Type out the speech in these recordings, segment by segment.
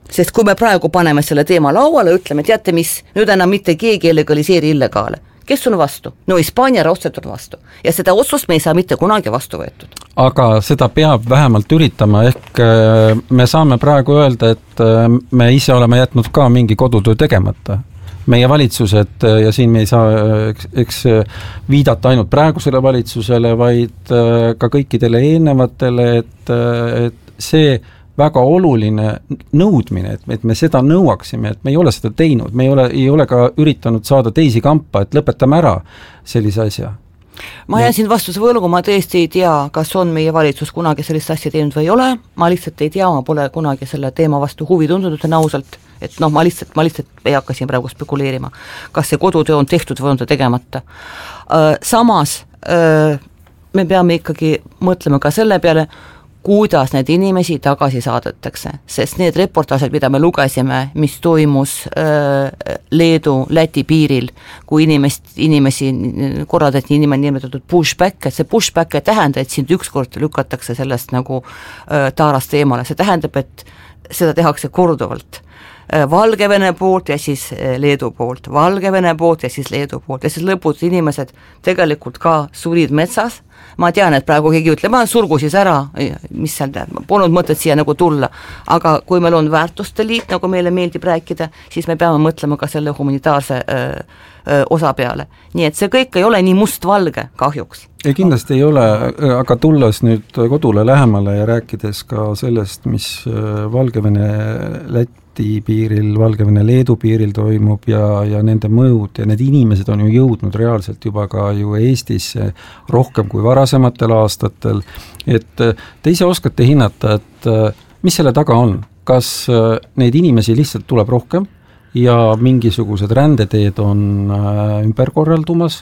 Sest kui me praegu paneme selle teema lauale, ütleme, teate mis, nüüd enam mitte keegi ei legaliseeri illegaale. Kes on vastu? No Hispaania raudselt on vastu. Ja seda otsust me ei saa mitte kunagi vastu võetud. Aga seda peab vähemalt üritama, ehk me saame praegu öelda, et me ise oleme jätnud ka mingi kodutöö tegemata. Meie valitsused, ja siin me ei saa eks viidata ainult praegusele valitsusele, vaid ka kõikidele eelnevatele, et see väga oluline nõudmine, et me seda nõuaksime, et me ei ole seda teinud, me ei ole ka üritanud saada teisi kampa, et lõpetame ära sellise asja. Ma jään siin vastuse võlgu, ma tõesti ei tea, kas on meie valitsus kunagi sellist asja teinud või ei ole, ma lihtsalt ei tea, ma pole kunagi selle teema vastu huvi tundunud ausalt, et ma lihtsalt ei hakka siin praegu spekuleerima, kas see kodutöö on tehtud või on ta tegemata. Samas me peame ikkagi mõtlema ka selle peale, kuidas need inimesi tagasi saadetakse, sest need reportaažed, mida me lugesime, mis toimus Leedu-Läti piiril, kui inimesi korraldati nimetatud pushback, et see pushback ei tähenda, et sind ükskord lükatakse sellest nagu taarast eemale, see tähendab, et seda tehakse korduvalt. Valgevene poolt ja siis Leedu poolt, Valgevene poolt ja siis Leedu poolt ja siis lõpus inimesed tegelikult ka surid metsas. Ma tean, et praegu keegi ütleb, ma surgu siis ära, mis seal polnud mõtet siia nagu tulla, aga kui meil on väärtuste liit, nagu meile meeldib rääkida, siis me peame mõtlema ka selle humanitaarse osa peale. Nii et see kõik ei ole nii mustvalge kahjuks. Ja kindlasti ei ole, aga tulles nüüd kodule lähemale ja rääkides ka sellest, mis Valgevene Läti piiril, Valgevene Leedu piiril toimub ja nende mõjud ja need inimesed on ju jõudnud reaalselt juba ka ju Eestisse rohkem kui varasematel aastatel, et te ise oskate hinnata, et mis selle taga on? Kas neid inimesi lihtsalt tuleb rohkem ja mingisugused rändeteed on ümberkorraldumas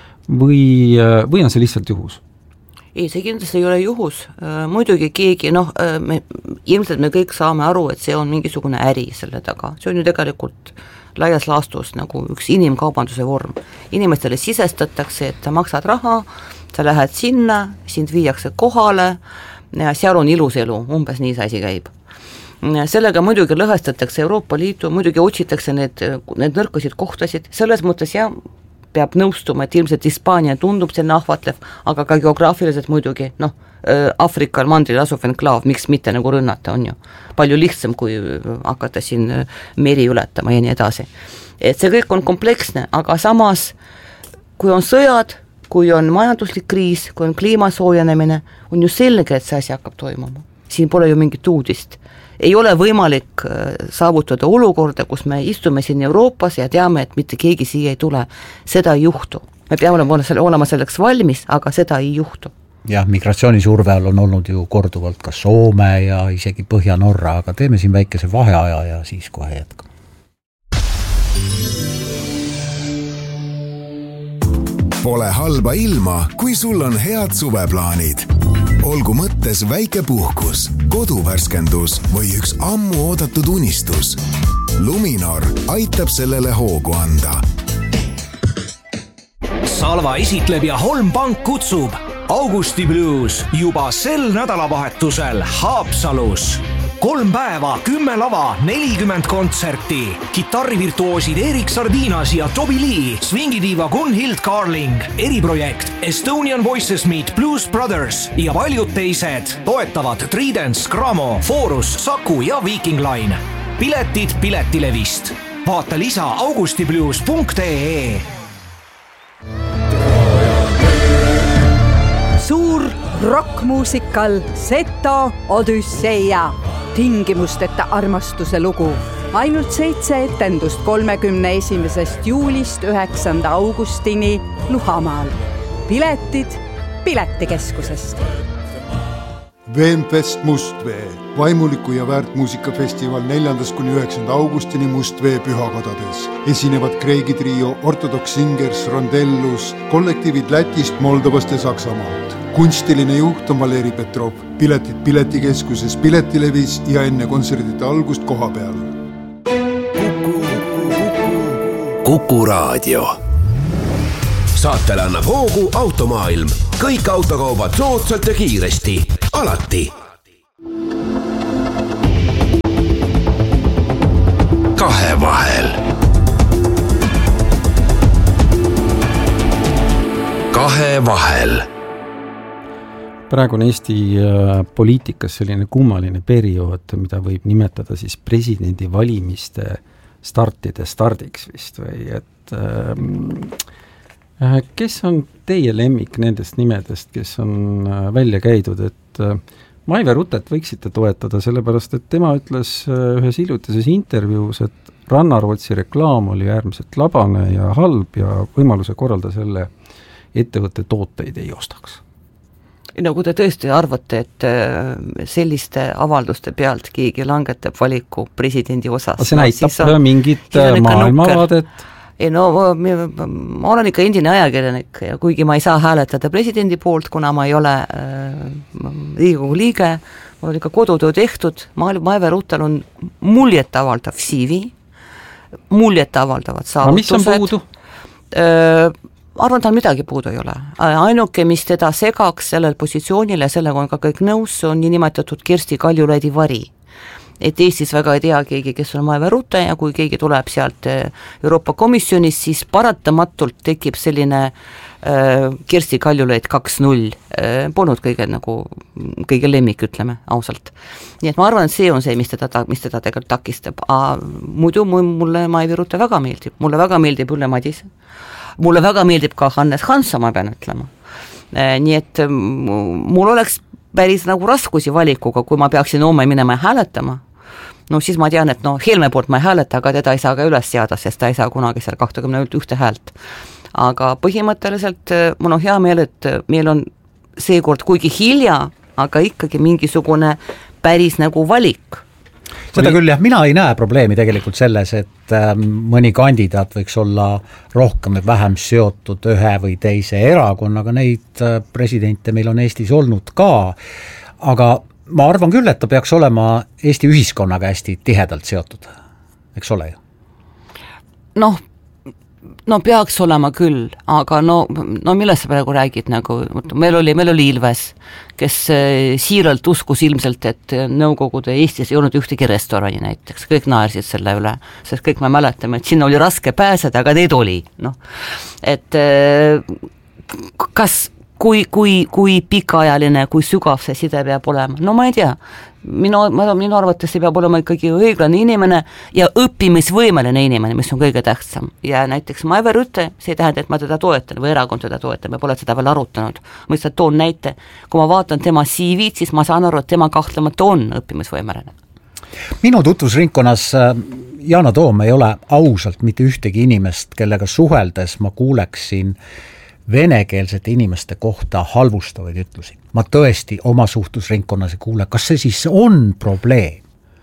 või on see lihtsalt juhus? Ei, see kindlasti ei ole juhus, muidugi keegi, ilmselt me kõik saame aru, et see on mingisugune äri selle taga, see on ju tegelikult laias laastus nagu üks inimkaubanduse vorm. Inimestele sisestatakse, et sa maksad raha, sa lähed sinna, sind viiakse kohale ja seal on ilus elu, umbes nii see asi käib. Sellega muidugi lõhestatakse Euroopa Liitu, muidugi otsitakse need nõrkasid kohtasid, selles mõttes peab nõustuma, et ilmselt Hispaania tundub selline ahvatlev, aga ka geograafiliselt muidugi, Afrikal mandril asuv enklaav, miks mitte nagu rünnata on ju. Palju lihtsam, kui hakata siin meri ületama ja nii edasi. Et see kõik on kompleksne, aga samas, kui on sõjad, kui on majanduslik kriis, kui on kliima soojenemine, on ju selge, et see asi hakkab toimuma. Siin pole ju mingit uudist. Ei ole võimalik saavutada olukorda, kus me istume siin Euroopas ja teame, et mitte keegi siia ei tule. Seda ei juhtu. Me peame olema selleks valmis, aga seda ei juhtu. Jah, migratsioonisurve all on olnud ju korduvalt ka Soome ja isegi Põhja-Norra, aga teeme siin väikese vaheaja ja siis kohe jätkame. Pole halba ilma, kui sul on head suveplaanid. Olgu mõttes väike puhkus, koduvärskendus või üks ammu oodatud unistus. Luminor aitab sellele hoogu anda. Salva esitleb ja Holmpank kutsub Augusti Blues juba sel nädalavahetusel Haapsalus. 3 päeva, 10 lava, 40 kontserti. Kitarrivirtuoosid Erik Sardinas ja Toby Lee, swingidiiva Gunhild Carling, eriprojekt Estonian Voices Meet Blues Brothers ja paljud teised toetavad Tridents, Gramo, Forus, Saku ja Viking Line. Piletid Piletilevist. Vaata lisa augustiblues.ee. Suur rockmuusikal Seto Odüsseia. Tingimusteta armastuse lugu. Ainult 7 etendust 31. juulist 9. augustini Luhamaal. Piletid Piletikeskusest. Veenfest Mustvee, vaimuliku ja väärtmuusikafestival 4.–9. augustini Mustvee pühakodades. Esinevad Kreegi trio, Ortodox Singers, Rondellus, kollektiivid Lätist, Moldovast ja Saksamaalt. Kunstiline juht on Valeri Petrov. Piletid Piletikeskuses, Piletilevis ja enne kontserdite algust koha peal. Kuku Raadio. Saatele annab hoogu Automaailm. Kõik autokaubad soodsalt ja kiiresti. Alati. vahel. Praegu on Eesti poliitikas selline kummaline periood, mida võib nimetada siis presidendivalimiste stardiks vist või, et kes on teie lemmik nendest nimedest, kes on välja käidud, et Maive Rutet võiksite toetada, sellepärast et tema ütles ühes hiljutises intervjuus, et Rannarootsi reklaam oli äärmiselt labane ja halb ja võimaluse korralda selle ettevõtte tooteid ei ostaks. No kui te tõesti arvate, et selliste avalduste pealt keegi langetab valiku presidendi osas. See näitab mingit maailmavaadet. Ei no ma olen ikka endine ajakirjanik ja kuigi ma ei saa hääletada presidendi poolt, kuna ma ei ole Riigikogu liige, mul on ikka kodutöö tehtud, Maive Rutel on muljetavaldav CV, muljetavaldavad saavutused. Mis on puudu? Arvan, tal midagi puudu ei ole. Ainuke, mis teda segaks sellel positsioonile, sellega on ka kõik nõus, on nii nimetatud Kersti Kaljulaidi vari. Et Eestis väga ei tea keegi, kes on Maive Rute ja kui keegi tuleb sealt Euroopa Komisjonis, siis paratamatult tekib selline Kersti Kaljulaid 2.0. Polnud kõige lemmik, ütleme ausalt. Nii et ma arvan, et see on see, mis teda tegelikult takistab. Muidu mulle Maive Rute väga meeldib. Mulle väga meeldib Ülle Madise. Mulle väga meeldib ka Hannes Hansa, ma pean ütlema. Nii et mul oleks päris nagu raskusi valikuga, kui ma peaksin homme minema hääletama. No siis ma tean, et Helme poolt ma ei hääleta, aga teda ei saa ka üles seada, sest ta ei saa kunagi seal 21 häält. Aga põhimõtteliselt mul on hea meel, et meil on seekord kuigi hilja, aga ikkagi mingisugune päris nagu valik. Seda küll jah, mina ei näe probleemi tegelikult selles, et mõni kandidaat võiks olla rohkem või vähem seotud ühe või teise erakonnaga, neid presidente meil on Eestis olnud ka, aga ma arvan küll, et ta peaks olema Eesti ühiskonnaga hästi tihedalt seotud, eks ole ju? No peaks olema küll, aga millest sa praegu räägid, nagu meil oli Ilves, kes siiralt uskus ilmselt, et Nõukogude Eestis ei olnud ühtegi restorani näiteks, kõik naersid selle üle, sest kõik me mäletame, et sinna oli raske pääseda, aga neid oli, et kas kui pikaajaline, kui sügav see side peab olema, no ma ei tea, minu arvates see peab olema ikkagi õiglane inimene ja õppimisvõimeline inimene, mis on kõige tähtsam. Ja näiteks Maive Rute, see ei tähenda, et ma teda toetan või erakond teda toetan, me pole seda veel arutanud. Ma lihtsalt toon näite, kui ma vaatan tema CV-d, siis ma saan aru, et tema kahtlemata on õppimisvõimeline. Minu tutvusringkonnas Yana Toom ei ole ausalt mitte ühtegi inimest, kellega suheldes ma kuuleksin venekeelsete inimeste kohta halvustavaid ütlusi. Ma tõesti oma suhtlusringkonnas ei kuule, kas see siis on probleem?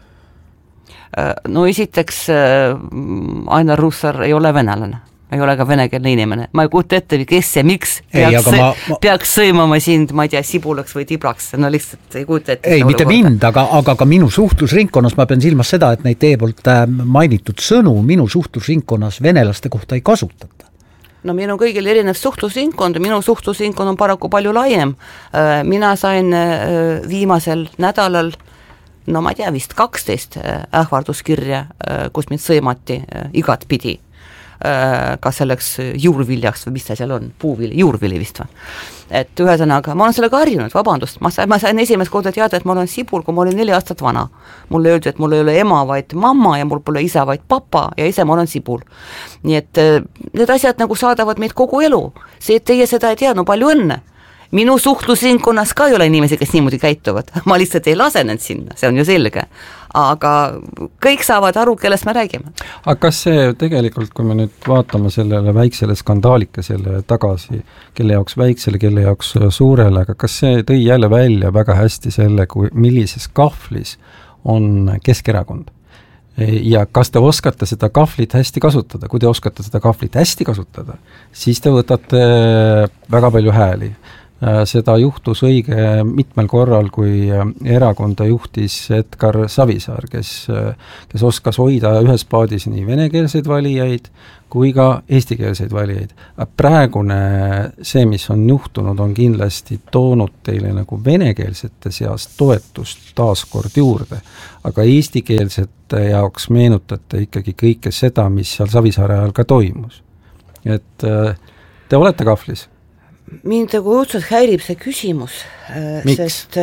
No esiteks Ainar Russar ei ole venelane, ei ole ka venekeelne inimene. Ma ei kujuta ette, kes ja miks peaks sõimama sind, ma ei tea, sibulaks või tibraks, no lihtsalt ei kujuta ette. Ei, mitte mind, aga ka minu suhtlusringkonnas ma pean silmas seda, et neid teie poolt mainitud sõnu minu suhtlusringkonnas venelaste kohta ei kasutata. No meil on kõigil erinev suhtlusringkond, minu suhtlusringkond on paraku palju laiem. Mina sain viimasel nädalal, no ma ei tea, vist 12 ähvarduskirja, kus mind sõimati igat pidi. Ka selleks juurviljaks või mis ta seal on, juurvili vist või. Et ühesõnaga, ma olen sellega harjunud, vabandust, ma sain esimest korda teada, et ma olen sibul, kui ma olin 4 aastat vana. Mulle öeldi, et mul ei ole ema, vaid mamma ja mul pole isa, vaid papa ja ise ma olen sibul. Nii et need asjad nagu saadavad meid kogu elu. See, et teie seda ei tea, no palju õnne. Minu suhtlusringkonnas ka ei ole inimesi, kes niimoodi käituvad. Ma lihtsalt ei lase need sinna, see on ju selge. Aga kõik saavad aru, kellest me räägime. Aga kas see tegelikult, kui me nüüd vaatame sellele väiksele skandaalikesele tagasi, kelle jaoks väiksele, kelle jaoks suurele, aga kas see tõi jälle välja väga hästi selle, millises kahvlis on Keskerakond? Ja kas te oskate seda kahvlit hästi kasutada? Kui te oskate seda kahvlit hästi kasutada, siis te võtate väga palju hääli. Seda juhtus õige mitmel korral, kui erakonda juhtis Edgar Savisaar, kes oskas hoida ühes paadis nii venekeelseid valijaid kui ka eestikeelseid valijaid. Praegune see, mis on juhtunud, on kindlasti toonud teile nagu venekeelsete seast toetust taaskord juurde, aga eestikeelsete jaoks meenutate ikkagi kõike seda, mis seal Savisaare ajal ka toimus. Et te olete kahvlis? mind nagu õudselt häirib see küsimus, sest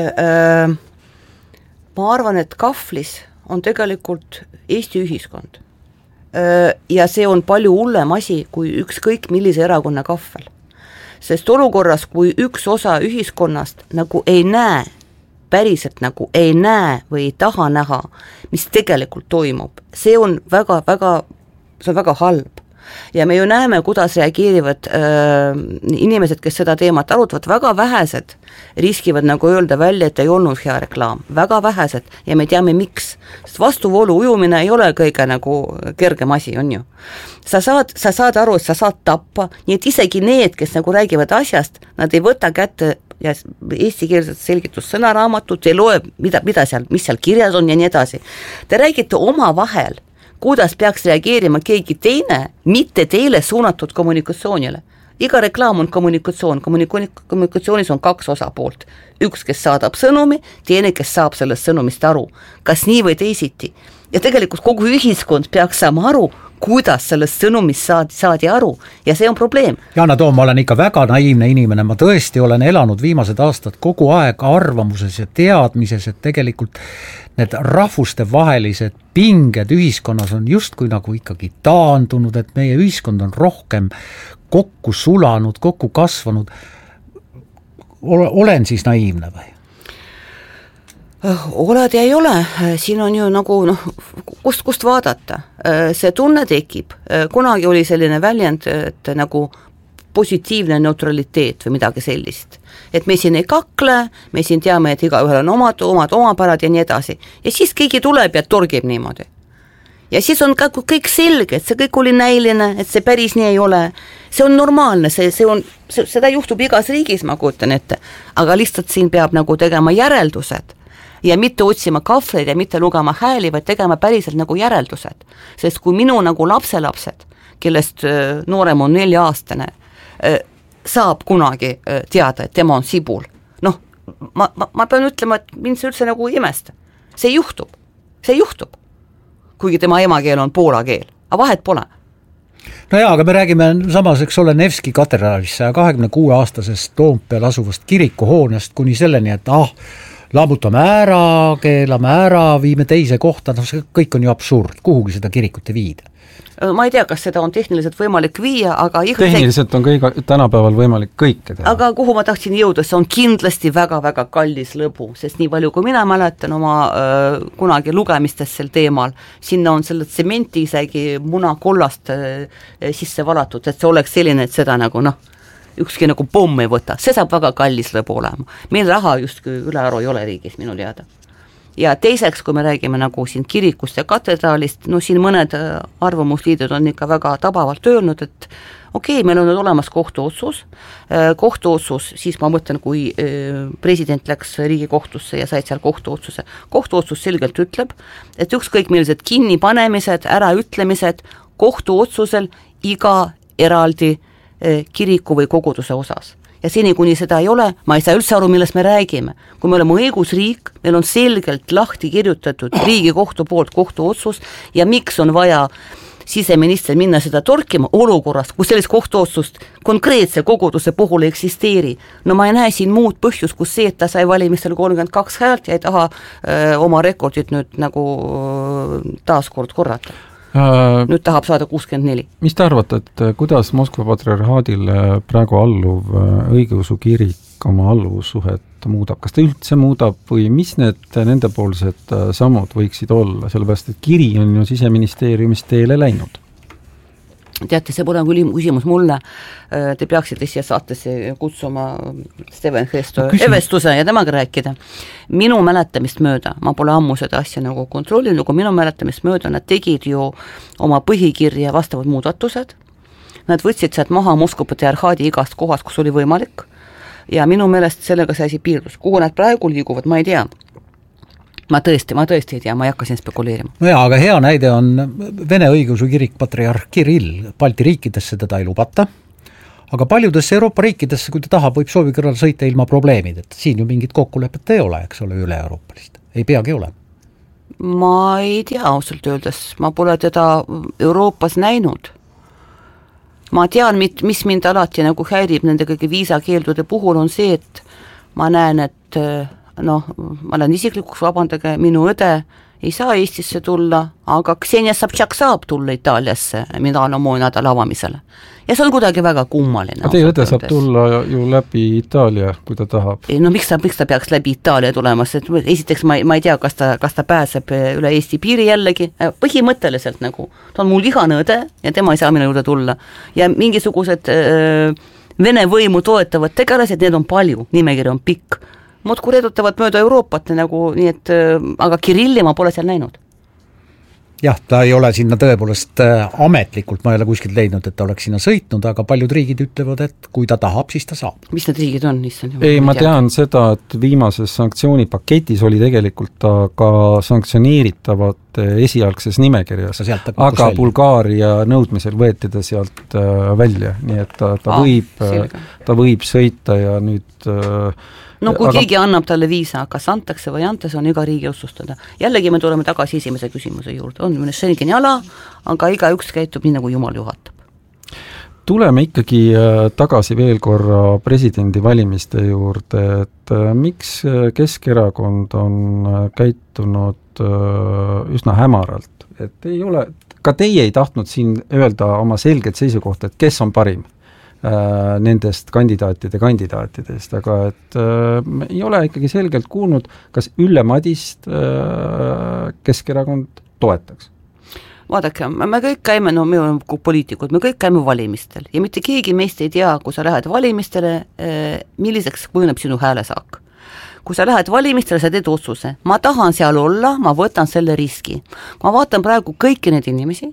ma arvan, et kahvlis on tegelikult Eesti ühiskond. Ja see on palju hullem asi kui ükskõik millise erakonna kahvel. Sest olukorras, kui üks osa ühiskonnast nagu ei näe, päriselt nagu ei näe või ei taha näha, mis tegelikult toimub, see on väga halb. Ja me ju näeme, kuidas reageerivad inimesed, kes seda teemat arutavad, väga vähesed riskivad nagu öelda välja, et ei olnud hea reklaam, väga vähesed ja me teame miks, sest vastuvoolu ujumine ei ole kõige nagu kergem asi, on ju. Sa saad aru, et sa saad tappa, nii et isegi need, kes nagu räägivad asjast, nad ei võta kätte ja eestikeelset selgitussõnaraamatut, ei loe, mis seal kirjas on ja nii edasi. Te räägite oma vahel, kuidas peaks reageerima keegi teine, mitte teile suunatud kommunikatsioonile. Iga reklaam on kommunikatsioon, kommunikatsioonis on 2 osapoolt. Üks, kes saadab sõnumi, teine, kes saab sellest sõnumist aru. Kas nii või teisiti? Ja tegelikult kogu ühiskond peaks saama aru, kuidas sellest sõnumist saadi aru ja see on probleem. Jana Toom, ma olen ikka väga naiivne inimene, ma tõesti olen elanud viimased aastad kogu aeg arvamuses ja teadmises, et tegelikult need rahvuste vahelised pinged ühiskonnas on justkui nagu ikkagi taandunud, et meie ühiskond on rohkem kokku sulanud, kokku kasvanud. Olen siis naiivne või? Oled ja ei ole, siin on ju nagu kust vaadata, see tunne tekib, kunagi oli selline väljend, et nagu positiivne neutraliteet või midagi sellist, et me siin ei kakle, me siin teame, et igaühel on omad omapärad ja nii edasi ja siis keegi tuleb ja torgib niimoodi ja siis on kõik selge, et see kõik oli näiline, et see päris nii ei ole, see on normaalne, seda juhtub igas riigis, ma kujutan ette, aga lihtsalt siin peab nagu tegema järeldused ja mitte otsima kahvleid ja mitte lugema hääli, vaid tegema päriselt nagu järeldused. Sest kui minu nagu lapselapsed, kellest noorem on 4-aastane, saab kunagi teada, et tema on sibul, ma pean ütlema, et mind see üldse nagu ei imesta. See juhtub. Kuigi tema emakeel on poola keel, aga vahet pole. No jaa, aga me räägime samas, eks ole, Nevski katedraalist 26-aastasest Toompeal asuvast kirikuhoonest kuni selleni, et lammutame ära, keelame ära, viime teise kohta, see kõik on ju absurd, kuhugi seda kirikut ei viida. Ma ei tea, kas seda on tehniliselt võimalik viia, aga tehniliselt on tänapäeval võimalik kõike teha. Aga kuhu ma tahtsin jõuda, see on kindlasti väga-väga kallis lõbu, sest nii palju, kui mina mäletan oma kunagi lugemistest sel teemal, sinna on selle tsementi isegi munakollast sisse valatud, et see oleks selline, et seda nagu ükski nagu pomm ei võta, see saab väga kallis lõbu olema. Meil raha justkui ülearu ei ole riigis minu teada. Ja teiseks, kui me räägime nagu siin kirikust ja katedraalist, siin mõned arvamusliidud on ikka väga tabavalt öelnud, et okei, meil on olemas kohtuotsus, siis ma mõtlen, kui president läks Riigikohtusse ja said seal kohtuotsuse. Kohtuotsus selgelt ütleb, et ükskõik millised kinnipanemised, äraütlemised kohtuotsusel iga eraldi kiriku või koguduse osas. Ja seni, kuni seda ei ole, ma ei saa üldse aru, millest me räägime. Kui me oleme õigusriik, meil on selgelt lahti kirjutatud Riigikohtu poolt kohtuotsus ja miks on vaja siseministril minna seda torkima olukorras, kus sellist kohtuotsust konkreetse koguduse puhul ei eksisteeri. Ma ei näe siin muud põhjus, kus see, et ta sai valimistel 32 häält ja ei taha oma rekordit nüüd nagu taaskord korrata. Nüüd tahab saada 64. Mis te arvate, et kuidas Moskva patriarhaadile praegu alluv õigeusu kirik oma alluvussuhet muudab? Kas ta üldse muudab või mis need nendepoolsed sammud võiksid olla? Sellepärast, et kiri on ju siseministeeriumist teele läinud. Teate, see pole küll küsimus mulle, te peaksite siia saatesse kutsuma Steven Hesto Evestuse ja temaga rääkida. Minu mäletamist mööda, ma pole ammu seda asja nagu kontrollinud, kui minu mäletamist mööda nad tegid ju oma põhikirja vastavad muudatused, nad võtsid sealt maha Moskva patriarhaadi igast kohast, kus oli võimalik ja minu meelest sellega see asi piirdus. Kuhu nad praegu liiguvad, ma ei tea. Ma tõesti ei tea, ma ei hakka siin spekuleerima. No jaa, aga hea näide on Vene õigeusu kirik patriarh Kirill. Balti riikidesse teda ei lubata, aga paljudesse Euroopa riikidesse, kui ta tahab, võib soovi kõrval sõita ilma probleemid, et siin ju mingit kokkulepet ei ole, eks ole, üle Euroopalist. Ei peagi olema. Ma ei tea ausalt öeldes, ma pole teda Euroopas näinud. ma tean, mis mind alati nagu häirib nende kõige viisakeeldude puhul on see, et ma näen, et ma olen isiklikuks, vabandage, minu õde ei saa Eestisse tulla, aga Ksenia Sobtšak saab tulla Itaaliasse Milano moenädala avamisele. Ja see on kuidagi väga kummaline. Teie õde saab tulla ju läbi Itaalia, kui ta tahab. No miks ta peaks läbi Itaalia tulema, sest esiteks ma ei tea, kas ta pääseb üle Eesti piiri jällegi, põhimõtteliselt nagu, ta on mul vihane õde ja tema ei saa minu juurde tulla. Ja mingisugused Vene võimu toetavad tegelased, need on palju, nimekiri on pikk. Muudku redutavad mööda Euroopat nagu, nii et, aga Kirilli ma pole seal näinud. Jah, ta ei ole sinna tõepoolest ametlikult, ma ei ole kuskilt leidnud, et ta oleks sinna sõitnud, aga paljud riigid ütlevad, et kui ta tahab, siis ta saab. Mis need riigid on? Ei, ma tean seda, et viimases sanktsioonipaketis oli tegelikult ta ka sanktsioneeritavate esialgses nimekirjas, aga Bulgaaria nõudmisel võeti ta sealt välja, nii et ta võib sõita ja nüüd no kui keegi annab talle viisa, kas antakse või antas, on iga riigi otsustada. Jällegi me tuleme tagasi esimese küsimuse juurde. On mõne Schengeni ala, aga iga üks käitub nii, nagu Jumal juhatab. Tuleme ikkagi tagasi veel korra presidendi valimiste juurde, et miks Keskerakond on käitunud üsna hämaralt? Et ei ole, ka teie ei tahtnud siin öelda oma selget seisukohta, et kes on parim nendest kandidaatidest, aga et ei ole ikkagi selgelt kuulnud, kas Ülle Madist Keskerakond toetaks. Vaadake, me kõik käime, me oleme poliitikud, me kõik käime valimistel ja mitte keegi meist ei tea, kui sa lähed valimistele, milliseks kujuneb sinu häälesaak. Kui sa lähed valimistele, sa teed otsuse, ma tahan seal olla, ma võtan selle riski. Ma vaatan praegu kõiki need inimesi,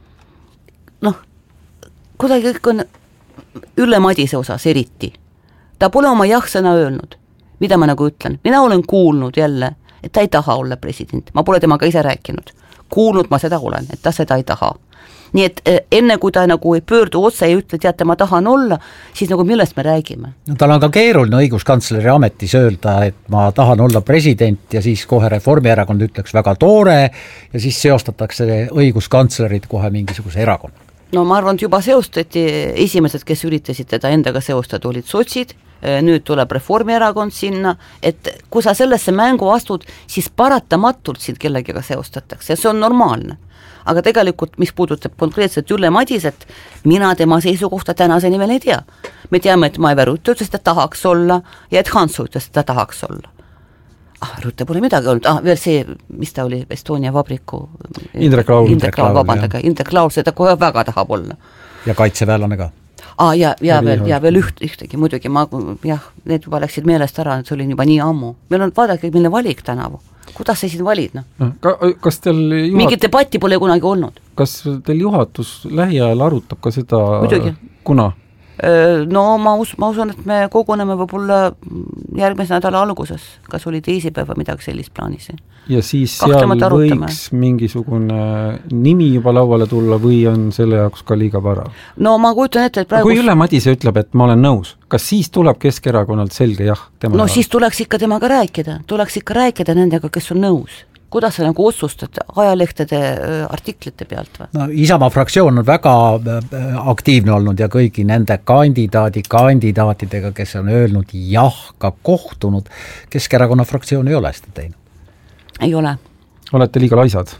kuidagi kõik on Ülle Madise osas eriti. Ta pole oma jah-sõna öelnud, mida ma nagu ütlen. Mina olen kuulnud jälle, et ta ei taha olla president. Ma pole temaga ise rääkinud. Kuulnud ma seda olen, et ta seda ei taha. Nii et enne kui ta nagu ei pöördu otse ja ütle, teate, ma tahan olla, siis nagu millest me räägime? No, tal on ka keeruline õiguskantsleri ametis öelda, et ma tahan olla president ja siis kohe Reformierakond ütleks väga toore ja siis seostatakse õiguskantslerid kohe mingisuguse erakonna. No ma arvan, et juba seostati, esimesed, kes üritasid teda endaga seostada, olid sotsid, nüüd tuleb Reformierakond sinna, et kui sa sellesse mängu astud, siis paratamatult sind kellegiga seostatakse ja see on normaalne. Aga tegelikult, mis puudutab konkreetselt Ülle Madiset, mina tema seisukohta tänaseni veel ei tea. Me teame, et Maive Rutte ütles, et ta tahaks olla ja et Hansu ütles, et ta tahaks olla. Rutte pole midagi olnud, veel see, mis ta oli Estonia vabriku Indrek Laul, Indrek Laul, seda kohe väga tahab olla. Ja kaitseväelane ka. Ja veel ühtegi, muidugi, need juba läksid meelest ära, et see oli juba nii ammu. Meil on, vaadake, milline valik tänavu. Kuidas sa siin valid? Kas teil mingit debatti pole kunagi olnud. Kas teil juhatus lähiajal arutab ka seda, muidugi. Kuna? No ma usun, et me koguneme võib-olla järgmise nädala alguses, kas oli teisipäev või midagi sellist plaanis. Ja siis seal võiks mingisugune nimi juba lauale tulla või on selle jaoks ka liiga vara? No ma kujutan ette, et praegu... Kui Ülle Madise ütleb, et ma olen nõus, kas siis tuleb Keskerakonnalt selge jah? Siis tuleks ikka temaga rääkida nendega, kes on nõus. Kuidas sa nagu otsustad ajalehtede artiklite pealt või? No, Isamaa fraktsioon on väga aktiivne olnud ja kõigi nende kandidaatidega, kes on öelnud jah, ka kohtunud. Keskerakonna fraktsioon ei ole seda teinud. Ei ole. Olete liiga laisad?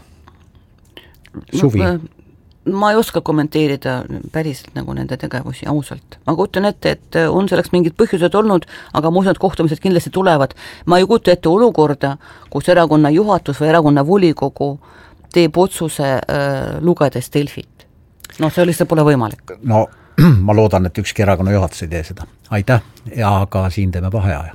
Suvi? Ma ei oska kommenteerida päriselt nagu nende tegevusi ausalt. Ma kujutan ette, et on selleks mingid põhjused olnud, aga ma usun, et kohtumised kindlasti tulevad. Ma ei kujuta ette olukorda, kus erakonna juhatus või erakonna volikogu teeb otsuse lugedes Delfit. No see lihtsalt pole võimalik. No ma loodan, et ükski erakonna juhatus ei tee seda. Aitäh ja ka siin teeme vaheaja.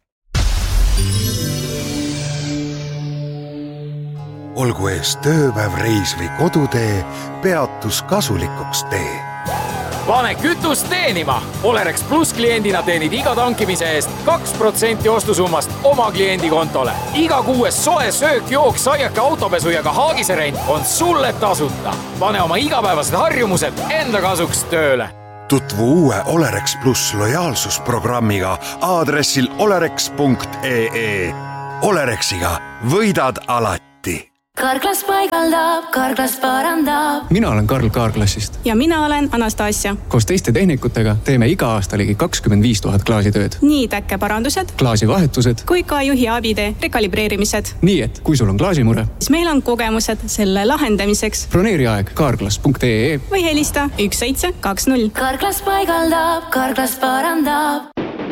Olgu ees tööpäev, reis või kodutee, peatus kasulikuks tee. Pane kütust teenima! Olerex Plus kliendina teenid iga tankimise eest 2% ostusummast oma kliendi kontole. Iga kuues soe söök, jook, saiake, autopesu ja ka haagise rent on sulle tasuta. Pane oma igapäevased harjumused enda kasuks tööle. Tutvu uue Olerex Plus lojaalsusprogrammiga aadressil olerex.ee. Olerexiga võidad alati. Karklas paigaldab, Karklas parandab. Mina olen Karl Kaarklassist. Ja mina olen Anastasia. Koos teiste tehnikutega teeme iga aasta ligi 25 000 klaasitööd. Nii täkkeparandused, klaasivahetused kui ka juhi abide rekalibreerimised. Nii et kui sul on klaasimure, siis meil on kogemused selle lahendamiseks. Broneeri aeg karklas.ee või helista 1720. Karklas paigaldab, Karklas parandab.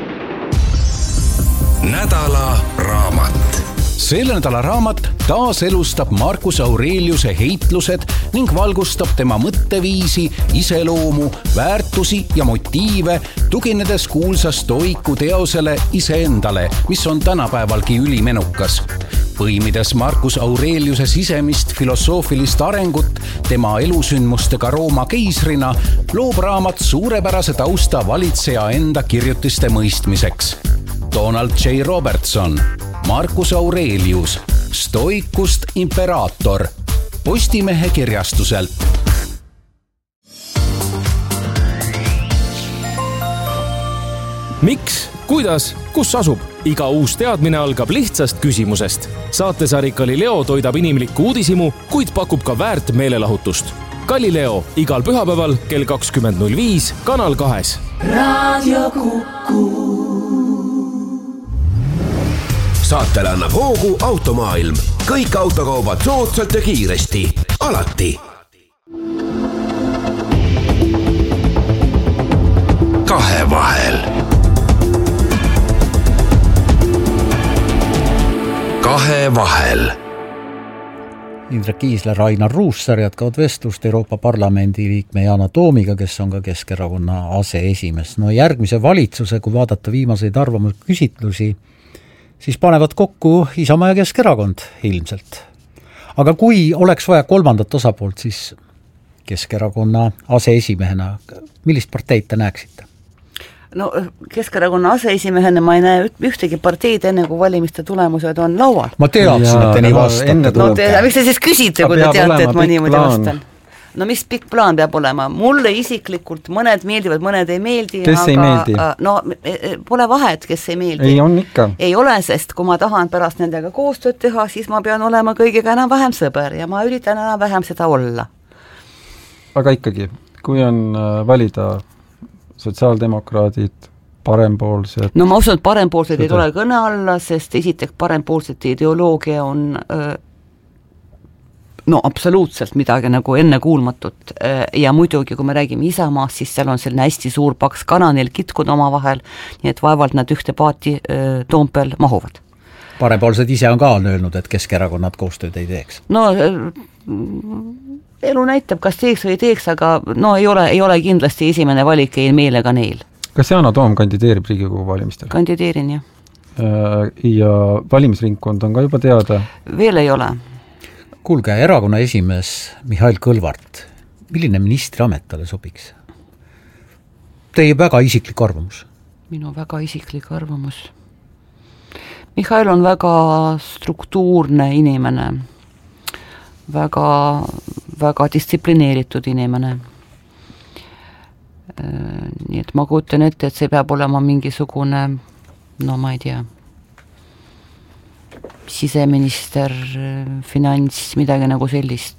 Nädala raamat. Selle nädala raamat taaselustab Marcus Aureliuse heitlused ning valgustab tema mõtteviisi, iseloomu, väärtusi ja motiive, tuginedes kuulsa stoiku teosele iseendale, mis on tänapäevalgi ülimenukas. Põimides Marcus Aureliuse sisemist filosoofilist arengut tema elusündmustega Rooma keisrina, loob raamat suurepärase tausta valitseja enda kirjutiste mõistmiseks. Donald J. Robertson, Marcus Aurelius, Stoikust imperaator, Postimehe kirjastuselt. Miks, kuidas, kus asub? Iga uus teadmine algab lihtsast küsimusest. Saatesari Galileo toidab inimlikku uudishimu, kuid pakub ka väärt meelelahutust. Galileo igal pühapäeval kell 20.05 Kanal 2. Raadio Kuku. Saatele annab hoogu Automaailm. Kõik autokaubad soodsalt ja kiiresti. Alati. Kahevahel. Kahevahel. Indrek Kiisler, Ainar Ruussaar jätkavad vestlust Euroopa Parlamendi liikme Yana Toomiga, kes on ka Keskerakonna aseesimees. No järgmise valitsuse, kui vaadata viimaseid arvamusküsitlusi, siis panevad kokku Isamaa ja Keskerakond ilmselt. Aga kui oleks vaja kolmandat osapoolt, siis Keskerakonna aseesimehena, millist parteid te näeksite? No Keskerakonna aseesimehena ma ei näe ühtegi parteid enne, kui valimiste tulemused on laual. Ma teadsin, et te nii vastate. Miks te siis küsite, kui te teate, et ma niimoodi vastan? No mis pikk plaan peab olema? Mulle isiklikult mõned meeldivad, mõned ei meeldi. Kes ei meeldi? No pole vahet, kes ei meeldi. Ei on ikka. Ei ole, sest kui ma tahan pärast nendega koostööd teha, siis ma pean olema kõigega enam-vähem sõber ja ma üritan enam-vähem seda olla. Aga ikkagi, kui on valida sotsiaaldemokraadid, parempoolsed... No ma usun, et parempoolsed ei tule kõne alla, sest esiteks parempoolsete ideoloogia on... No absoluutselt midagi nagu enne kuulmatut ja muidugi, kui me räägime Isamaast, siis seal on selline hästi suur paks kana neil kitkud oma vahel, nii et vaevalt nad ühte paati Toompel mahuvad. Parempoolsed ise on ka öelnud, et Keskerakonnad koostööd ei teeks. No elu näitab, kas teeks või ei teeks, aga no ei ole kindlasti esimene valik ei meelega neil. Kas Yana Toom kandideerib Riigikogu valimistel? Kandideerin, jah. Ja valimisringkond on ka juba teada? Veel ei ole. Kuulge, erakonna esimees Mihhail Kõlvart, milline ministriamet talle sobiks? Teie väga isiklik arvamus? Minu väga isiklik arvamus. Mihhail on väga struktuurne inimene, väga distsiplineeritud inimene. Nii et ma kujutan ette, et see peab olema mingisugune, no ma ei tea, siseminister, finants, midagi nagu sellist.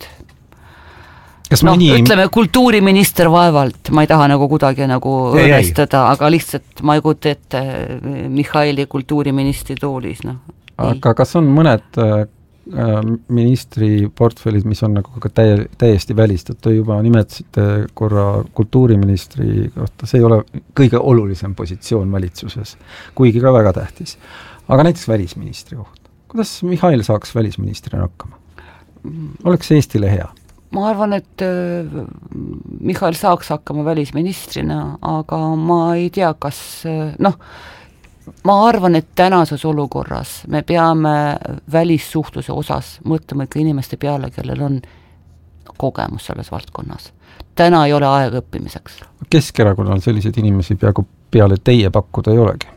Ütleme kultuuriminister vaevalt, ma ei taha nagu kuidagi nagu õnnestada, aga lihtsalt ma ei kujuta ette Mihhaili kultuuriministri toolis. No. Aga kas on mõned ministri portfellid, mis on nagu ka täiesti välistatud, juba nimetasite korra kultuuriministri kohta, see ei ole kõige olulisem positsioon valitsuses, kuigi ka väga tähtis. Aga näiteks välisministri kohta. Kuidas Mihhail saaks välisministrina hakkama? Oleks Eestile hea? Ma arvan, et Mihhail saaks hakkama välisministrina, aga ma ei tea, kas ma arvan, et tänases olukorras me peame välissuhtluse osas mõtlema ikka inimeste peale, kellel on kogemus selles valdkonnas. Täna ei ole aega õppimiseks. Keskerakonnal selliseid inimesi peaaegu peale teie pakkuda ei olegi?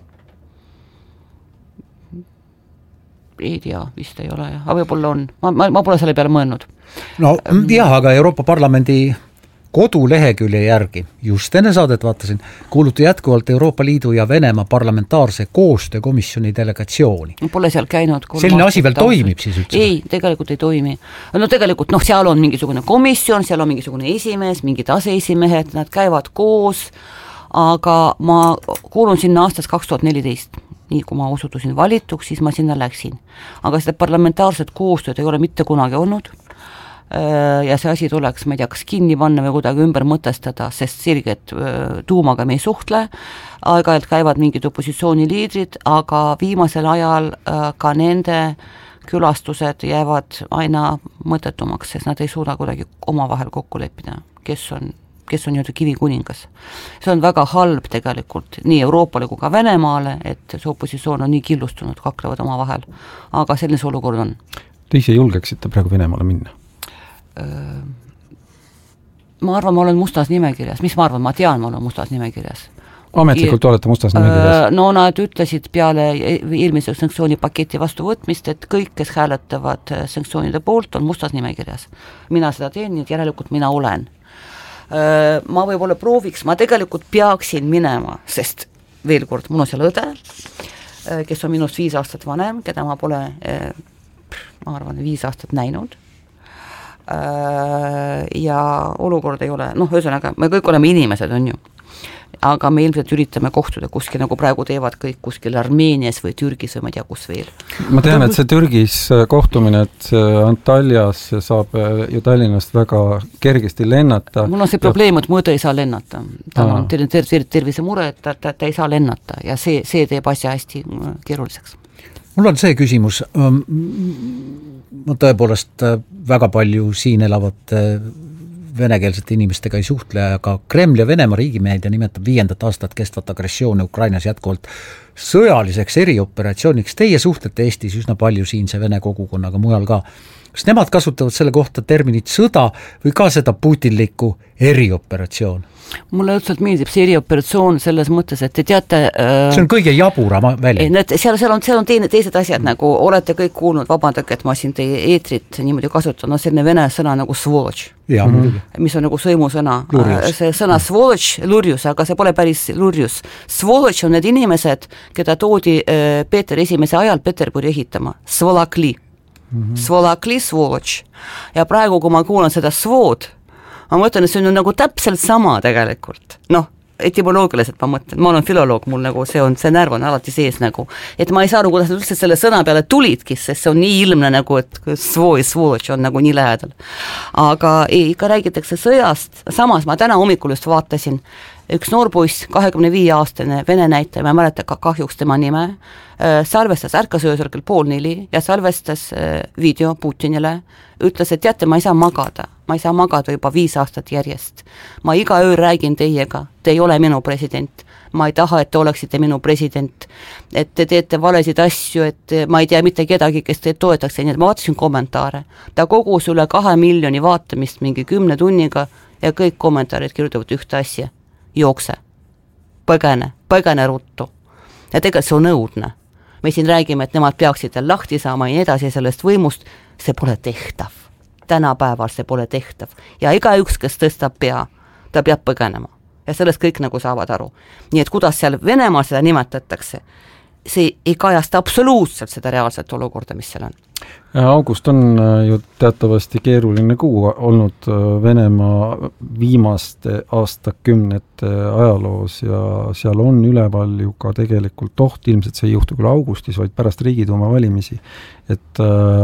Ei tea, vist ei ole, aga võib-olla on. Ma pole selle peale mõelnud. No jah, aga Euroopa Parlamendi kodulehekülje järgi, just enne saadet vaatasin, kuuluti jätkuvalt Euroopa Liidu ja Venemaa parlamentaarse koostöökomisjoni delegatsiooni. Pole seal käinud. Selline asi veel toimib siis üldse? Ei, tegelikult ei toimi. No tegelikult, seal on mingisugune komisjon, seal on mingisugune esimees, mingid aseesimehed, nad käivad koos, aga ma kuulun sinna aastast 2014. Nii kui ma osutusin valituks, siis ma sinna läksin. Aga seda parlamentaarset koostööd ei ole mitte kunagi olnud ja see asi tuleks, ma ei tea, kas kinni panna või kuidagi ümber mõtestada, sest selge, et tuumaga me ei suhtle, aeg-ajalt käivad mingid opositsiooniliidrid, aga viimasel ajal ka nende külastused jäävad aina mõttetumaks, sest nad ei suuda kuidagi omavahel kokku leppida, kes on nii-öelda kivikuningas. See on väga halb tegelikult nii Euroopale kui ka Venemaale, et see opositsioon on nii killustunud, kaklevad oma vahel. Aga selline see olukord on. Te ise julgeksite praegu Venemaale minna? Ma arvan, ma olen mustas nimekirjas. Mis ma arvan? Ma tean, ma olen mustas nimekirjas. Ametlikult olete mustas nimekirjas? No nad ütlesid peale eelmise sanktsioonipaketi vastuvõtmist, et kõik, kes hääletavad sanktsioonide poolt, on mustas nimekirjas. Mina seda teen, nii et järelikult mina olen. Ma võib-olla prooviks, ma tegelikult peaksin minema, sest veel kord, mul on seal õde, kes on minust 5 aastat vanem, keda ma pole, ma arvan, 5 aastat näinud. Ja olukord ei ole, ühesõnaga, me kõik oleme inimesed, on ju. Aga me ilmselt üritame kohtuda kuskil, nagu praegu teevad kõik kuskil Armeenias või Türgis või ma tea kus veel. Ma tean, et see Türgis kohtumine, et Antaljas saab ju Tallinnast väga kergesti lennata. Mul on see probleem, et mu õde ei saa lennata. Tal on tervise mure, et ta ei saa lennata ja see teeb asja hästi keeruliseks. Mul on see küsimus, ma tõepoolest väga palju siin elavate venekeelsete inimestega ei suhtle, aga Kreml ja Venemaa riigimeedia nimetab 5. aastat kestvat agressiooni Ukrainas jätkuvalt sõjaliseks erioperatsiooniks. Teie suhtlete Eestis üsna palju siinse vene kogukonnaga mujal ka. Kas nemad kasutavad selle kohta terminit sõda või ka seda putinlikku erioperatsioon? Mulle õudselt meeldib see erioperatsioon selles mõttes, et te teate see on kõige jabura väljend. Seal on teised asjad, nagu olete kõik kuulnud, vabandage, et ma siin teie eetrit niimoodi kasutan, selline vene sõna nagu svoloč, mis on nagu sõimusõna. See sõna svoloč, lurjus, aga see pole päris lurjus. Svoloč on need inimesed, keda toodi Peeter esimese ajal Peterburi ehitama. Svolakli. Svolakli, svoloč. Ja praegu, kui ma kuulan seda svood, ma mõtlen, et see on nagu täpselt sama tegelikult. Etymoloogiliselt ma mõtlen, ma olen filoloog, mul nagu see närv on alati sees nagu, et ma ei saa aru, kuidas üldse selle sõna peale tulidki, sest see on nii ilmne nagu, et svoloč on nagu nii lähedal. Aga ikka räägitakse sõjast, samas ma täna hommikul just vaatasin, üks noorpoiss, 25-aastane vene näitaja, ma mäleta kahjuks tema nime, salvestas ärkas öösel kell 3:30 ja salvestas video Putinile, ütles, et teate, ma ei saa magada juba 5 aastat järjest. Ma iga öö räägin teiega, te ei ole minu president, ma ei taha, et te oleksite minu president, et te teete valesid asju, et ma ei tea mitte kedagi, kes teid toetaks, nii et ma vaatasin kommentaare. Ta kogus üle 2 miljoni vaatamist mingi 10 tunniga ja kõik kommentaarid kirjutavad ühte asja. Jookse, põgene ruttu. Ja tegelikult see on õudne. Me siin räägime, et nemad peaksid lahti saama ja edasi sellest võimust, see pole tehtav. Tänapäeval see pole tehtav. Ja igaüks, kes tõstab pea, ta peab põgenema. Ja sellest kõik nagu saavad aru. Nii et kuidas seal Venemaal seda nimetatakse, see ei kajasta absoluutselt seda reaalset olukorda, mis seal on. August on ju teatavasti keeruline kuu olnud Venemaa viimaste aastakümnete ajaloos ja seal on üleval ju ka tegelikult oht, ilmselt see ei juhtu küll augustis, vaid pärast Riigiduuma valimisi, et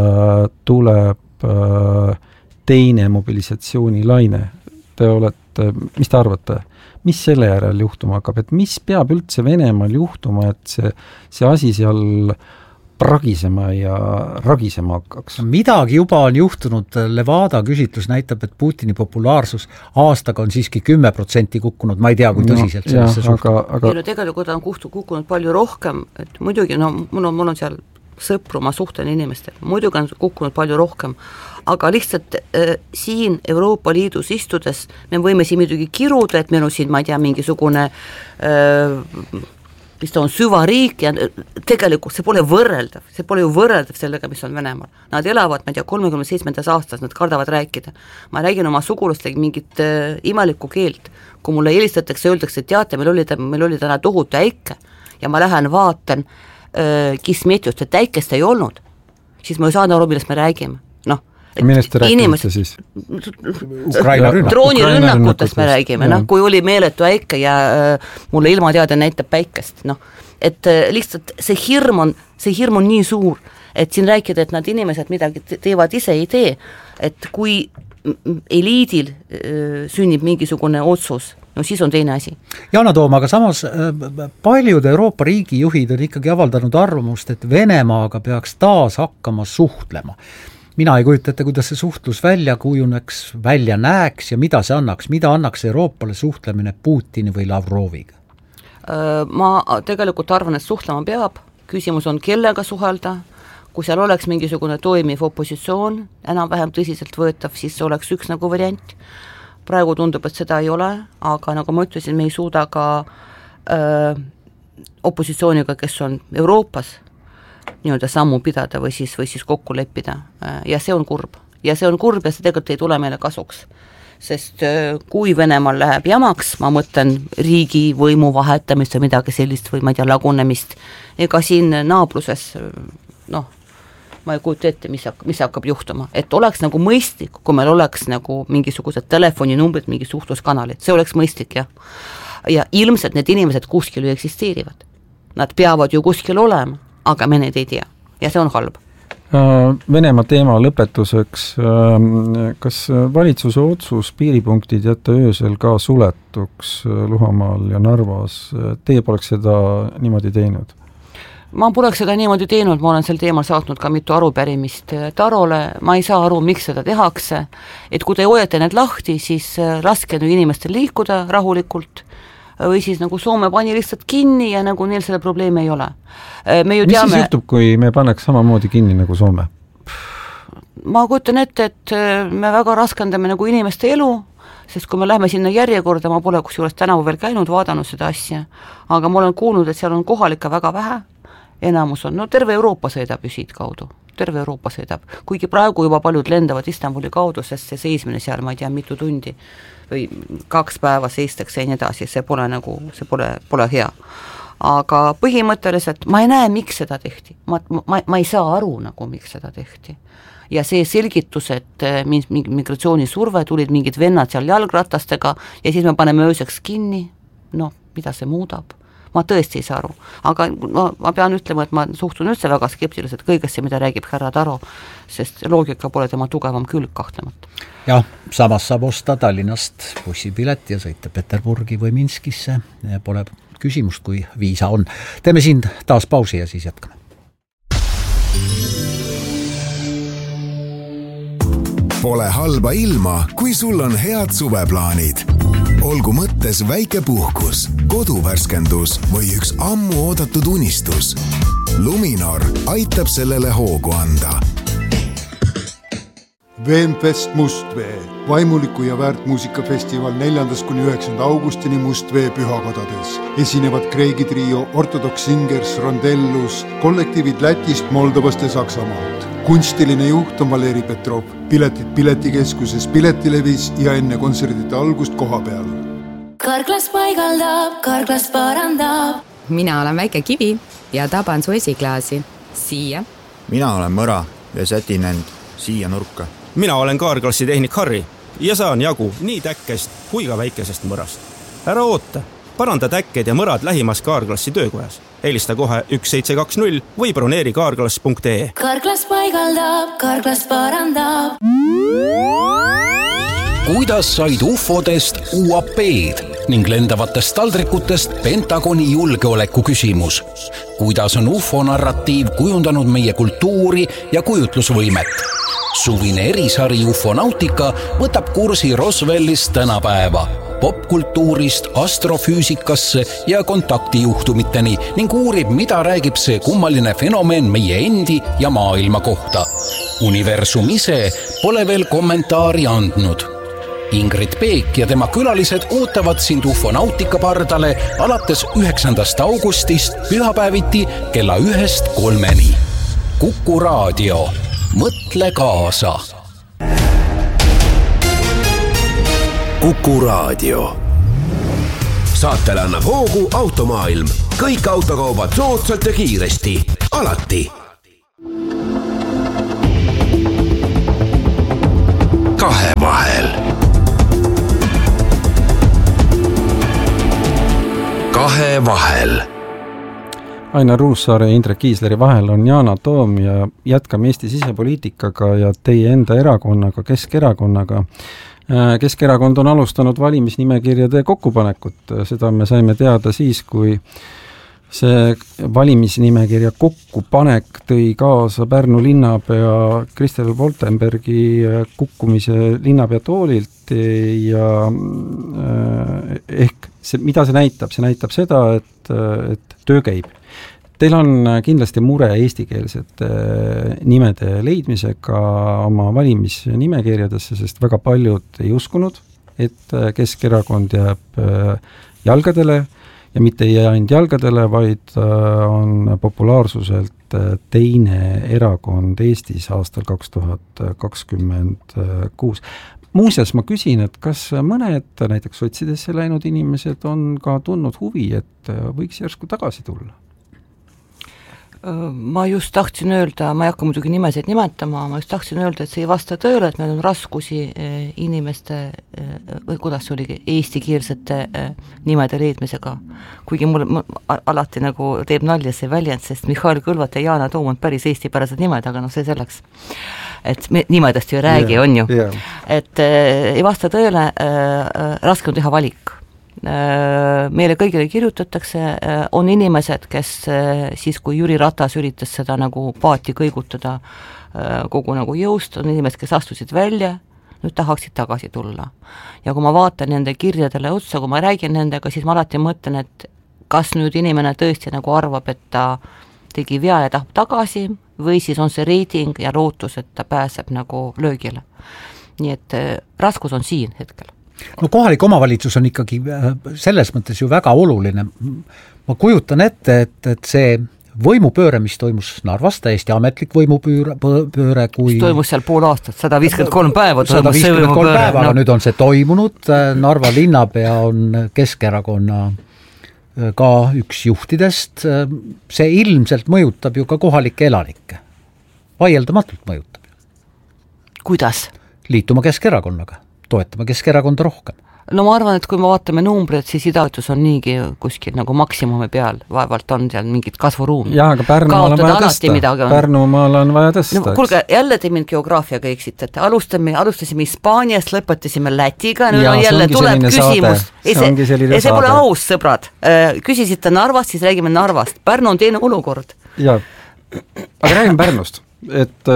tuleb teine mobilisatsioonilaine. Te olete, mis te arvate, mis selle järel juhtuma hakkab, et mis peab üldse Venemaal juhtuma, et see asi seal pragisema ja ragisema hakkaks? Midagi juba on juhtunud, Levada küsitlus näitab, et Putini populaarsus aastaga on siiski 10% kukkunud, ma ei tea, kui tõsiselt sellesse suhtub. Aga tegelikult on kukkunud palju rohkem, et muidugi, mul on seal sõpru, ma suhtlen inimestega, muidugi on kukkunud palju rohkem, aga lihtsalt siin Euroopa Liidus istudes me võime siin muidugi kiruda, et meil on siin, ma ei tea, mingisugune mis ta on süvariik ja tegelikult see pole ju võrreldav sellega, mis on Venemaal. Nad elavad, ma ei tea, 37. aastas, nad kardavad rääkida. Ma räägin oma sugulustega mingit imelikku keelt. Kui mulle helistatakse, öeldakse, et teate, meil oli täna tohutu äike ja ma lähen vaatan Kismetjust, et äikest ei olnud, siis ma ei saanud aru, millest me räägime. Millest te rääkimiste siis? Droonirünnakutest me räägime, kui oli meeletu äike ja mulle ilmateade näitab päikest, et lihtsalt see hirm on nii suur, et siin rääkida, et nad inimesed midagi teevad ise ei tee, et kui eliidil sünnib mingisugune otsus, no siis on teine asi. Jana Toom, aga samas paljud Euroopa riigijuhid on ikkagi avaldanud arvamust, et Venemaaga peaks taas hakkama suhtlema. Mina ei kujuta ette, kuidas see suhtlus välja kujuneks, välja näeks ja mida see annaks? Mida annaks Euroopale suhtlemine Putini või Lavroviga? Ma tegelikult arvan, et suhtlema peab. Küsimus on, kellega suhelda. Kui seal oleks mingisugune toimiv opositsioon, enam-vähem tõsiselt võetav, siis see oleks üks nagu variant. Praegu tundub, et seda ei ole, aga nagu ma ütlesin, me ei suuda ka opositsiooniga, kes on Euroopas, nii-öelda sammu pidada või siis kokku leppida ja see on kurb. Ja see tegelikult ei tule meile kasuks. Sest kui Venemaal läheb jamaks, ma mõtlen riigi võimu vahetamist või midagi sellist või ma ei tea, lagunemist, ega siin naabruses, ma ei kujuta ette, mis hakkab juhtuma. Et oleks nagu mõistlik, kui meil oleks nagu mingisugused telefoninumbrid, mingi suhtluskanalid, see oleks mõistlik, jah. Ja ilmselt need inimesed kuskil ju eksisteerivad. Nad peavad ju kuskil olema, aga me need ei tea ja see on halb. Venemaa teema lõpetuseks, kas valitsuse otsus piiripunktid jätta öösel ka suletuks Luhamaal ja Narvas, teie poleks seda niimoodi teinud? Ma poleks seda niimoodi teinud, ma olen sel teemal saatnud ka mitu arupärimist Tarole, ma ei saa aru, miks seda tehakse, et kui te hoiate need lahti, siis laske inimestel liikuda rahulikult, või siis nagu Soome pani lihtsalt kinni ja nagu neil selle probleemi ei ole. Mis siis juhtub, kui me paneks samamoodi kinni nagu Soome? Ma kujutan ette, et me väga raskendame nagu inimeste elu, sest kui me lähme sinna järjekorda, ma pole kusjuures tänavu veel käinud, vaadanud seda asja, aga ma olen kuulnud, et seal on kohalikke väga vähe, enamus on, terve Euroopa sõidab ju siit kaudu. Terve Euroopa sõidab, kuigi praegu juba paljud lendavad Istanbuli kaudu, sest see seismine seal, ma ei tea, mitu tundi või 2 päeva seistakse ja nii edasi, see pole hea. Aga põhimõtteliselt ma ei näe, miks seda tehti. Ma ei saa aru, nagu miks seda tehti. Ja see selgitus, et migratsioonisurve tulid mingid vennad seal jalgratastega ja siis me paneme ööseks kinni, mida see muudab? Ma tõesti ei saa aru, aga ma pean ütlema, et ma suhtun üldse väga skeptiliselt kõigesse, mida räägib härra Taro, sest loogika pole tema tugevam külg kahtlemata. Jah, samas saab osta Tallinnast bussipilet ja sõita Peterburgi või Minskisse, pole küsimust, kui viisa on. Teeme siin taas pausi ja siis jätkame. Pole halba ilma, kui sul on head suveplaanid. Olgu mõttes väike puhkus, koduvärskendus või üks ammu oodatud unistus. Luminor aitab sellele hoogu anda. Veenfest Mustvee, vaimuliku ja väärtmuusikafestival 4.–9. augustini Mustvee pühakodades. Esinevad Kreegi trio, Ortodox Singers, Rondellus, kollektiivid Lätist, Moldovast ja Saksamaalt. Kunstiline juht on Valeri Petrov, piletid Piletikeskuses, Piletilevis ja enne kontserdite algust koha peal. Karklas paigaldab, karklas parandab. Mina olen väike kivi ja taban su esiklaasi. Siia. Mina olen mõra ja sätin end siia nurka. Mina olen kaarklassi tehnik Harri ja saan jagu nii täkkest kui ka väikesest mõrast. Ära oota, paranda täkked ja mõrad lähimas kaarklassi töökojas. Helista kohe 1720 või broneeri kaarklas.ee. Karklas paigaldab, karklas parandab. Kuidas said UFOdest UAP-d ning lendavatest taldrikutest Pentagoni julgeoleku küsimus? Kuidas on UFO-narratiiv kujundanud meie kultuuri ja kujutlusvõimet? Suvine erisari UFO-nautika võtab kursi Roswellist tänapäeva, popkultuurist astrofüüsikasse ja kontaktijuhtumiteni ning uurib, mida räägib see kummaline fenomen meie endi ja maailma kohta. Universum ise pole veel kommentaari andnud. Ingrid Peek ja tema külalised ootavad sind Ufonautika pardale alates 9. augustist pühapäeviti kella 1-3. Kuku Raadio. Mõtle kaasa. Kuku Raadio. Saatele annab hoogu Automaailm. Kõik autokaubad soodsalt ja kiiresti. Alati. Kahevahel. Kahevahel. Ainar Ruussaare ja Indrek Kiisleri vahel on Yana Toom ja jätkame Eesti sisepoliitikaga ja teie enda erakonnaga, Keskerakonnaga. Keskerakond on alustanud valimisnimekirjade kokkupanekut, seda me saime teada siis, kui see valimisnimekirja kokkupanek tõi kaasa Pärnu linnapea Kristel Woltenbergi kukkumise linnapea toolilt ja ehk mida see näitab? See näitab seda, et töö käib. Teil on kindlasti mure eestikeelsete nimede leidmisega oma valimisnimekirjadesse, sest väga paljud ei uskunud, et Keskerakond jääb jalgadele ja mitte ei jää ainult jalgadele, vaid on populaarsuselt teine erakond Eestis aastal 2026. Muuseas, ma küsin, et kas mõned näiteks sotsidesse läinud inimesed on ka tundnud huvi, et võiks järsku tagasi tulla? Ma just tahtsin öelda, ma ei hakka muidugi nimesid nimetama, ma just tahtsin öelda, et see ei vasta tõele, et meil on raskusi inimeste, või kuidas see oligi, eestikeelsete nimede leidmisega. Kuigi mul alati nagu teeb nalja see väljend, sest Mihhail Kõlvat ja Yana Toom on päris eestipärased nimed, aga see selleks. Et me nimedest ju ei räägi, on ju. Et ei vasta tõele, raske on teha valik. Meile kõigile kirjutatakse, on inimesed, kes siis, kui Jüri Ratas üritas seda nagu paati kõigutada kogu nagu jõust, on inimesed, kes astusid välja, nüüd tahaksid tagasi tulla. Ja kui ma vaatan nende kirjadele otsa, kui ma räägin nendega, siis ma alati mõtlen, et kas nüüd inimene tõesti nagu arvab, et ta tegi vea ja tahab tagasi, või siis on see reiting ja lootus, et ta pääseb nagu löögile. Nii et raskus on siin hetkel. No kohalik omavalitsus on ikkagi selles mõttes ju väga oluline. Ma kujutan ette, et see võimupööre, mis toimus Narvas, täiesti ametlik võimupööre, kui... Mis toimus seal pool aastat, 153 päeva. 153 päeva, aga nüüd on see toimunud. Narva linnapea on Keskerakonna ka üks juhtidest. See ilmselt mõjutab ju ka kohalikke elanikke. Vaieldamatult mõjutab. Kuidas? Liituma Keskerakonnaga. Toetame Keskerakonda rohkem. No ma arvan, et kui me vaatame numbreid, siis idatoetus on niigi kuskil nagu maksimumi peal, vaevalt on seal mingid kasvuruumi. Jah, aga Pärnumaal on vaja tõsta. Pärnumaal on vaja tõsta. No, kuulge, jälle te mind geograafiaga eksitate. Alustasime Hispaaniast, lõpetasime Lätiga, nüüd on jälle tuleb küsimus. See pole aus, sõbrad. Küsisite Narvast, siis räägime Narvast. Pärnu on teine olukord. Jah, aga räägime Pärnust. Et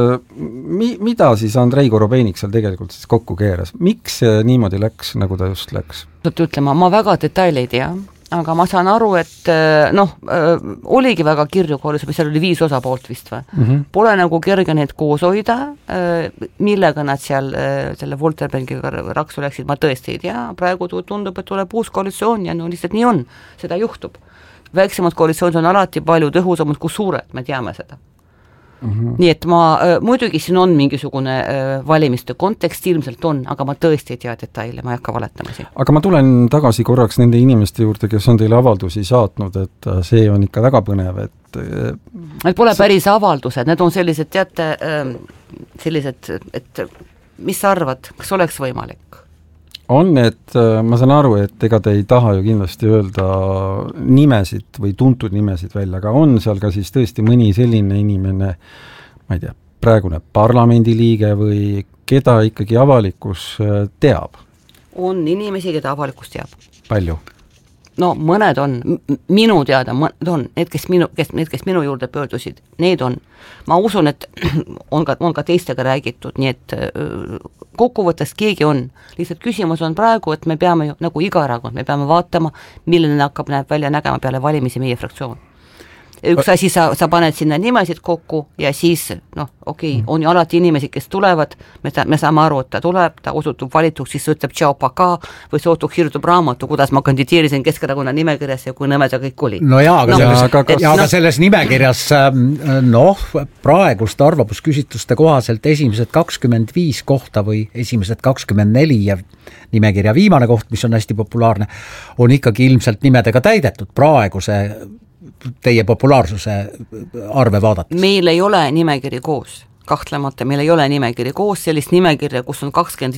mida siis Andrei Korobeinik seal tegelikult siis kokku keeras? Miks see niimoodi läks, nagu ta just läks? Ütlema, ma väga detaile ei tea, aga ma saan aru, et oligi väga kirju koolus, seal oli 5 osapoolt vist või? Pole nagu kerge neid koos hoida, millega nad seal selle Wolterbergiga raksu läksid, ma tõesti ei tea, praegu tundub, et tuleb uus koalitsioon ja no lihtsalt nii on, seda juhtub. Väiksemad koalitsioonid on alati palju tõhusamad kui suured, me teame seda. Nii et muidugi siin on mingisugune valimiste kontekst, ilmselt on, aga ma tõesti ei tea detaile, ma ei hakka valetama siin. Aga ma tulen tagasi korraks nende inimeste juurde, kes on teile avaldusi saatnud, et see on ikka väga põnev, Need pole päris avaldused, need on sellised, teate, sellised, et mis sa arvad, kas oleks võimalik? On, et ma saan aru, et ega te ei taha ju kindlasti öelda nimesid või tuntud nimesid välja, aga on seal ka siis tõesti mõni selline inimene, ma ei tea, praegune parlamendiliige või keda ikkagi avalikkus teab? On inimesi, keda avalikkus teab. Palju? No mõned on, minu teada mõned on, need, kes minu juurde pöördusid, need on. Ma usun, et on ka teistega räägitud, nii et kokkuvõttes keegi on. Lihtsalt küsimus on praegu, et me peame nagu iga erakond, me peame vaatama, milline näeb välja nägema peale valimisi meie fraktsioon. üks asi, sa paned sinna nimesid kokku ja siis on ju alati inimesi, kes tulevad, me saame aru, et ta tuleb, ta osutub valituks, siis ütleb tšau paka või see kirjutab raamatu, kuidas ma kandideerisin Keskerakonna nimekirjas ja kui nõme ta kõik oli. No jaa, aga selles nimekirjas praegust arvamusküsitluste kohaselt esimesed 25 kohta või esimesed 24 ja nimekirja viimane koht, mis on hästi populaarne, on ikkagi ilmselt nimedega täidetud praeguse teie populaarsuse arve vaadates. Meil ei ole nimekiri koos, kahtlemata meil ei ole nimekiri koos, sellist nimekirja, kus on 25